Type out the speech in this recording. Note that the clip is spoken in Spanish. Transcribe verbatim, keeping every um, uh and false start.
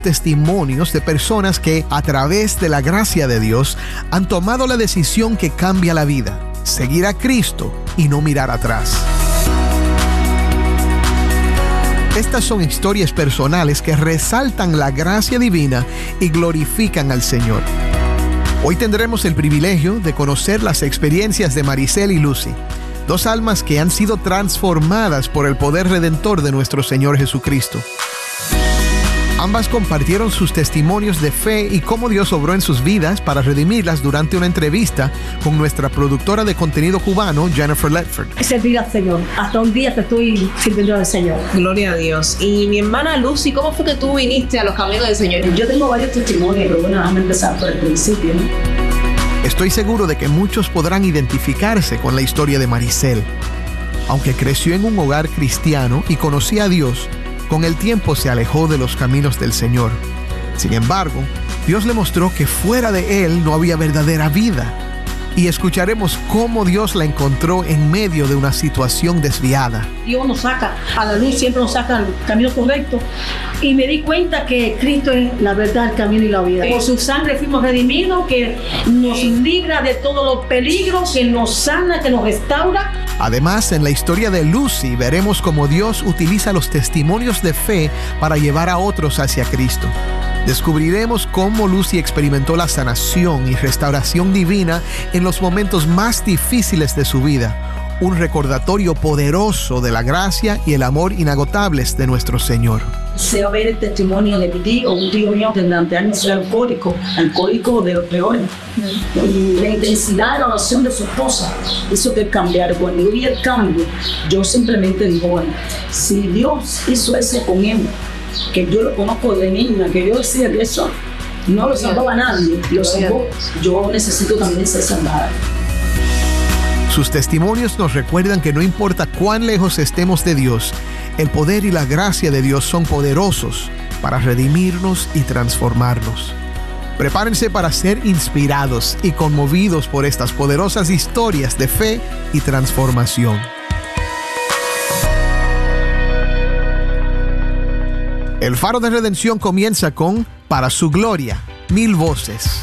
testimonios de personas que, a través de la gracia de Dios, han tomado la decisión que cambia la vida: seguir a Cristo y no mirar atrás. Estas son historias personales que resaltan la gracia divina y glorifican al Señor. Hoy tendremos el privilegio de conocer las experiencias de Maricel y Lucy, dos almas que han sido transformadas por el poder redentor de nuestro Señor Jesucristo. Ambas compartieron sus testimonios de fe y cómo Dios obró en sus vidas para redimirlas durante una entrevista con nuestra productora de contenido cubano, Jennifer Ledford. Servir al Señor, hasta un día que estoy sirviendo al Señor. Gloria a Dios. Y mi hermana Lucy, ¿cómo fue que tú viniste a los caminos del Señor? Yo tengo varios testimonios, pero bueno, vamos a empezar por el principio, ¿no? Estoy seguro de que muchos podrán identificarse con la historia de Maricel. Aunque creció en un hogar cristiano y conocía a Dios, con el tiempo se alejó de los caminos del Señor. Sin embargo, Dios le mostró que fuera de Él no había verdadera vida. Y escucharemos cómo Dios la encontró en medio de una situación desviada. Dios nos saca a la luz, siempre nos saca al camino correcto. Y me di cuenta que Cristo es la verdad, el camino y la vida. Por su sangre fuimos redimidos, que nos libra de todos los peligros, que nos sana, que nos restaura. Además, en la historia de Lucy veremos cómo Dios utiliza los testimonios de fe para llevar a otros hacia Cristo. Descubriremos cómo Lucy experimentó la sanación y restauración divina en los momentos más difíciles de su vida, un recordatorio poderoso de la gracia y el amor inagotables de nuestro Señor. Se va a ver el testimonio de mi tío, un tío mío que durante años era alcohólico, alcohólico de los peores. Y la intensidad de la oración de su esposa hizo que cambiara. Cuando yo vi el cambio, yo simplemente digo, bueno, si Dios hizo eso con él, que yo lo conozco de niña, que yo decía que eso no lo salvaba a nadie, lo salvó, yo necesito también ser salvada. Sus testimonios nos recuerdan que no importa cuán lejos estemos de Dios, el poder y la gracia de Dios son poderosos para redimirnos y transformarnos. Prepárense para ser inspirados y conmovidos por estas poderosas historias de fe y transformación. El Faro de Redención comienza con Para su Gloria, Mil Voces.